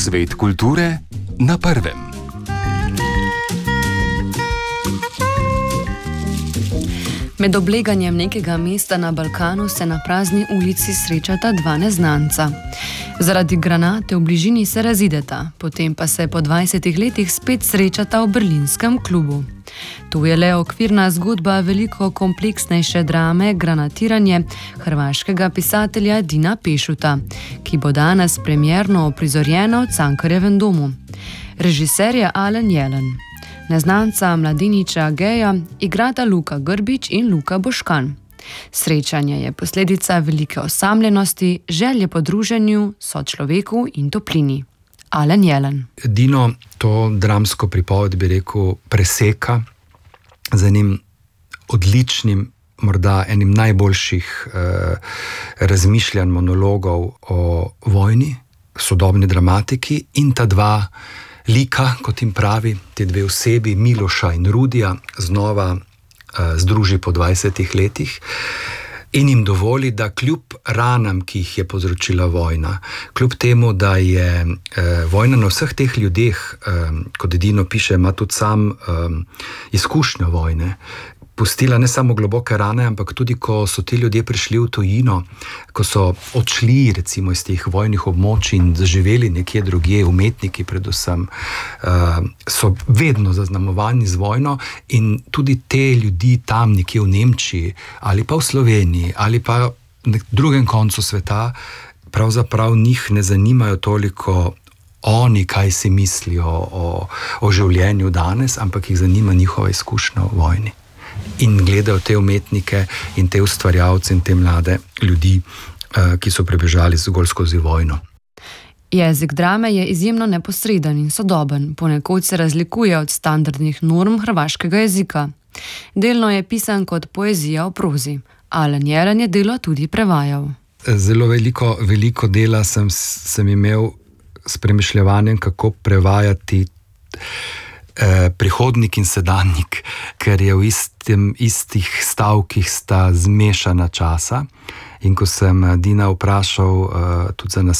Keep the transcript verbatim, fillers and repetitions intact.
Svet kulture na prvem. Med obleganjem nekega mesta na Balkanu se na prazni ulici srečata dva neznanca. Zaradi granate v bližini se razideta, potem pa se po dvajsetih letih spet srečata v berlinskem klubu. Tu je le okvirna zgodba veliko kompleksnejše drame Granatiranje hrvaškega pisatelja Dina Pešuta, ki bo danes premierno uprizorjena v Cankarjevem domu. Režiser je Alen Jelen. Neznanca mladeniča geja igrata Luka Grbić in Luka Boškan. Srečanje je posledica velike osamljenosti, želje po druženju, sočloveku in toplini. Alen Jelen. Dino to dramsko pripoved, bi rekel, preseka z enim odličnim, morda enim najboljših eh, razmišljanj, monologov o vojni, sodobni dramatiki, in ta dva lika, kot jim pravi, te dve osebi, Miloša in Rudija, znova uh, združi po dvajsetih letih in jim dovoli, da kljub ranam, ki jih je povzročila vojna, kljub temu, da je uh, vojna na vseh teh ljudeh, um, kot Dino piše, ima tudi sam um, izkušnjo vojne, pustila ne samo globoke rane, ampak tudi, ko so ti ljudje prišli v tujino, ko so odšli recimo iz teh vojnih območij in zaživeli nekje drugje, umetniki predvsem, so vedno zaznamovani z vojno, in tudi te ljudi tam nekje v Nemčiji ali pa v Sloveniji ali pa na drugem koncu sveta, pravzaprav njih ne zanimajo toliko oni, kaj si mislijo o, o življenju danes, ampak jih zanima njihova izkušnja v vojni. In gledajo te umetnike in te ustvarjalce in te mlade ljudi, ki so prebežali zgolj skozi vojno. Jezik drame je izjemno neposreden in sodoben, ponekod se razlikuje od standardnih norm hrvaškega jezika. Delno je pisan kot poezija v prozi. Alen Jelen je delo tudi prevajal. Zelo veliko, veliko dela sem, sem imel s premišljevanjem, kako prevajati prihodnik in sedanjik, ker je v istem, istih stavkih sta zmešana časa. In ko sem Dina vprašal uh, tudi za nas